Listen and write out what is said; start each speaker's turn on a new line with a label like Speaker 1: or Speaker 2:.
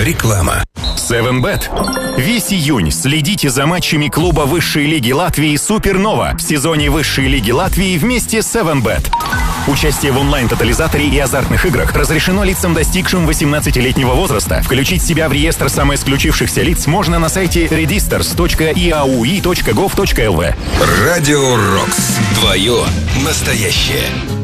Speaker 1: Реклама.
Speaker 2: 7bet. Весь июнь следите за матчами клуба высшей лиги Латвии «Супернова» в сезоне высшей лиги Латвии вместе с 7bet. Участие в онлайн-тотализаторе и азартных играх разрешено лицам, достигшим 18-летнего возраста. Включить себя в реестр самоисключившихся лиц можно на сайте registers.iaui.gov.lv.
Speaker 1: Радио Рокс. Твое настоящее.